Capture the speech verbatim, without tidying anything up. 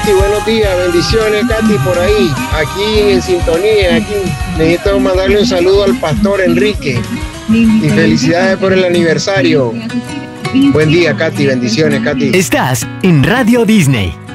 Katy, buenos días, bendiciones, Katy, por ahí, aquí en sintonía, aquí necesito mandarle un saludo al pastor Enrique y felicidades por el aniversario. Buen día, Katy, bendiciones, Katy. Estás en Radio Disney.